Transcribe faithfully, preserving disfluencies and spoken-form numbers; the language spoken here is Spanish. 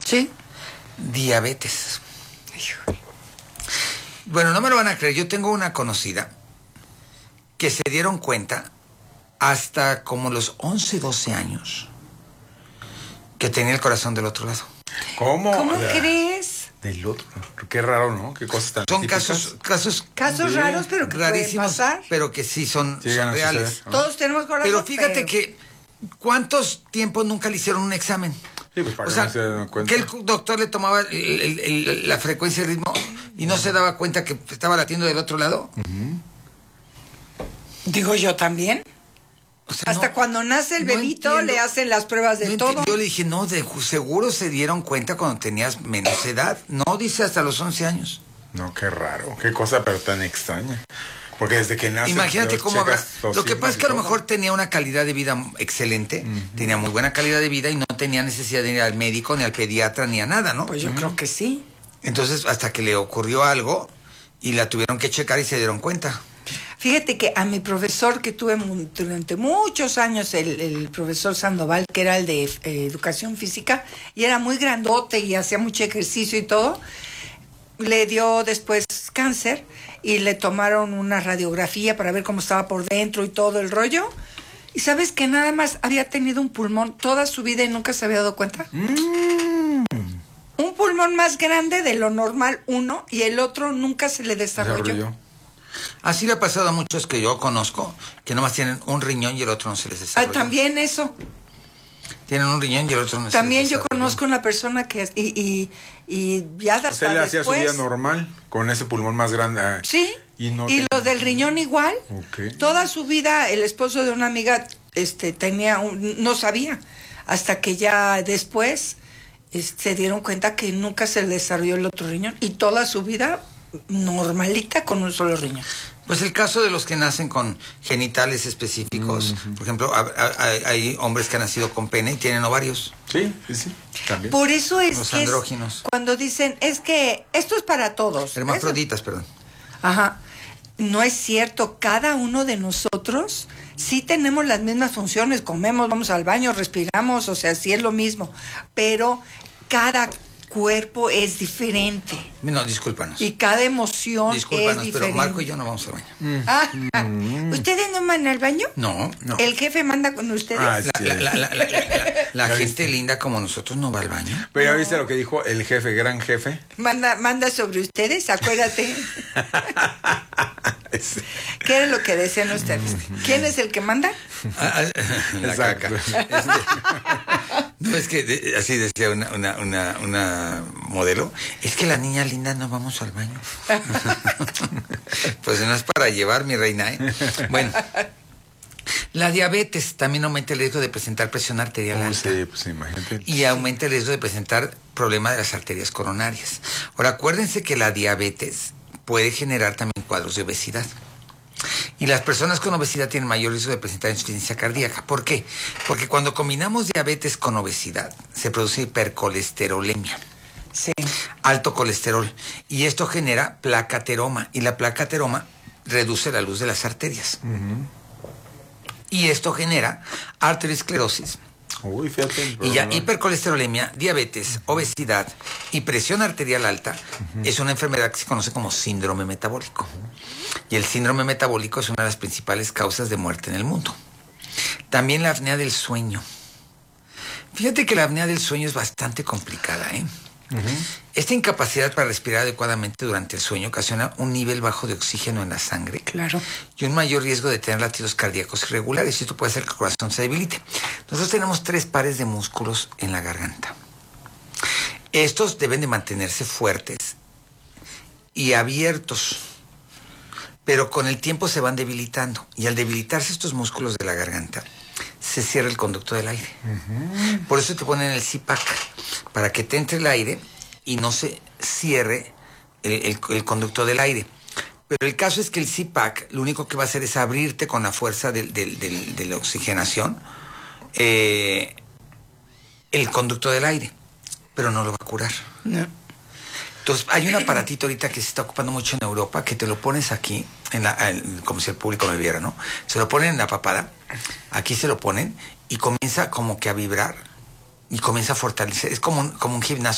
Sí. Diabetes. Bueno, no me lo van a creer. Yo tengo una conocida que se dieron cuenta hasta como los once, doce años que tenía el corazón del otro lado. ¿Cómo? ¿Cómo O sea, crees? del otro. Qué raro, ¿no? Qué cosas tan Son típicas. casos, casos Casos Sí, raros, pero que pueden rarísimos, pasar. pero que sí son, Sí, llegan son a reales. suceder, ¿no? Todos tenemos corazón. Pero fíjate pero- que ¿cuántos tiempos nunca le hicieron un examen? Sí, pues para O que sea, no se den cuenta. que el doctor le tomaba el- el- el- la frecuencia y el ritmo y no se daba cuenta que estaba latiendo del otro lado. Digo yo también. O sea, Hasta no- cuando nace el no bebito entiendo. le hacen las pruebas de No todo. enti- Yo le dije, no, de, seguro se dieron cuenta cuando tenías menos edad. No, dice hasta los once años. No, qué raro. Qué cosa, pero tan extraña. Porque desde que nace... Imagínate pues, cómo habrá. checas los Lo que pasa es que a lo signos y mejor todo. tenía una calidad de vida excelente, tenía muy buena calidad de vida y no tenía necesidad de ir al médico, ni al pediatra, ni a nada, ¿no? Pues yo creo que sí. Entonces, hasta que le ocurrió algo y la tuvieron que checar y se dieron cuenta. Fíjate que a mi profesor que tuve mu- durante muchos años, el, el profesor Sandoval, que era el de eh, educación física, y era muy grandote y hacía mucho ejercicio y todo, le dio después cáncer y le tomaron una radiografía para ver cómo estaba por dentro y todo el rollo. Y sabes que nada más había tenido un pulmón toda su vida y nunca se había dado cuenta. Mm. Un pulmón más grande de lo normal, uno, y el otro nunca se le desarrolló. Desarrolló. Así le ha pasado a muchos que yo conozco, que nomás tienen un riñón y el otro no se les Ah, desarrolla. también eso. Tienen un riñón y el otro no se les También yo desarrolla. conozco una persona que y, y, y ya hasta O sea, le hacía su después, vida normal con ese pulmón más grande. ah, Sí. Y, no y tenía- lo del riñón igual. Ok. Toda su vida el esposo de una amiga este tenía un- no sabía hasta que ya después este, se dieron cuenta que nunca se le desarrolló el otro riñón y toda su vida normalita con un solo riñón. Pues el caso de los que nacen con genitales específicos, por ejemplo, ha- ha- hay, hay hombres que han nacido con pene y tienen ovarios. Sí, sí, sí. También. Por eso es Los que es andróginos. cuando dicen es que esto es para todos. Hermafroditas, perdón. Ajá. No es cierto, cada uno de nosotros sí tenemos las mismas funciones, comemos, vamos al baño, respiramos, o sea, sí es lo mismo, pero cada cuerpo es diferente No, discúlpanos. y cada emoción es Discúlpanos, diferente. pero Marco y yo no vamos al baño. Ah, ¿ustedes no van al baño? No, no. ¿El jefe manda con ustedes? Ah, La, sí. la- la- la- la- la- la ¿Ya gente viste? linda como nosotros no va al baño. Pero ya viste lo que dijo el jefe, gran jefe. Manda, manda sobre ustedes, acuérdate. Sí. ¿Qué era lo que decían ustedes? ¿Quién es el que manda? Ah, ah, la Exacto. caca. Este, no, es que de- así decía una, una, una, una modelo, es que las niñas lindas no vamos al baño. Pues no es para llevar, mi reina, ¿eh? Bueno, la diabetes también aumenta el riesgo de presentar presión arterial Oh, alta. sí, pues imagínate. Y aumenta el riesgo de presentar problemas de las arterias coronarias. Ahora, acuérdense que la diabetes puede generar también cuadros de obesidad. Y las personas con obesidad tienen mayor riesgo de presentar insuficiencia cardíaca. ¿Por qué? Porque cuando combinamos diabetes con obesidad, se produce hipercolesterolemia, Sí. alto colesterol. Y esto genera placateroma. Y la placateroma reduce la luz de las arterias. Y esto genera arteriosclerosis. Uy, fíjate. el Y ya problema. hipercolesterolemia, diabetes, obesidad y presión arterial alta es una enfermedad que se conoce como síndrome metabólico. Y el síndrome metabólico es una de las principales causas de muerte en el mundo. También la apnea del sueño. Fíjate que la apnea del sueño es bastante complicada, ¿eh? Esta incapacidad para respirar adecuadamente durante el sueño ocasiona un nivel bajo de oxígeno en la sangre. Claro. Y un mayor riesgo de tener latidos cardíacos irregulares, y esto puede hacer que el corazón se debilite. Nosotros tenemos tres pares de músculos en la garganta. Estos deben de mantenerse fuertes y abiertos, pero con el tiempo se van debilitando. Y al debilitarse estos músculos de la garganta, se cierra el conducto del aire. Por eso te ponen el C PAC, para que te entre el aire y no se cierre el, el- el conducto del aire. Pero el caso es que el C PAC lo único que va a hacer es abrirte con la fuerza del- del- del- de la oxigenación eh, el conducto del aire, pero no lo va a curar. No. Entonces, hay un aparatito ahorita que se está ocupando mucho en Europa, que te lo pones aquí, en la, en- como si el público me viera, ¿no? Se lo ponen en la papada, aquí se lo ponen, y comienza como que a vibrar, y comienza a fortalecer. Es como un, como un gimnasio.